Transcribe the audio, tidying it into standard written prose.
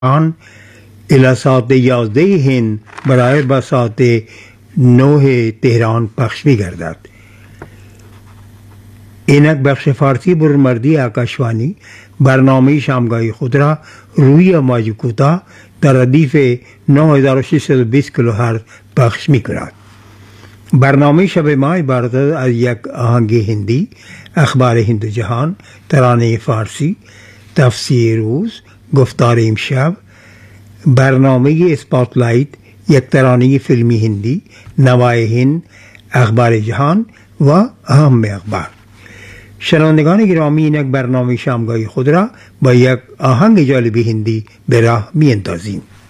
آن الی ساعت 11 هند برای به ساعت 9 تهران پخش می گردد. اینک بخش فارسی برمردی آکاشوانی برنامه شامگاهی خود را روی موج کوتاه در ردیف 9620 کیلوهرتز پخش می کند. برنامه شب ما عبارت از یک آهنگ هندی، اخبار هند و جهان، ترانه فارسی، تفسیر روز، گفتار امشب، برنامه اسپاتلایت، یک ترانه فیلمی هندی، نوای هند، اخبار جهان و اهم اخبار. شنوندگان گرامی، اینک برنامه شامگاهی خود را با یک آهنگ جالب هندی به راه می اندازیم.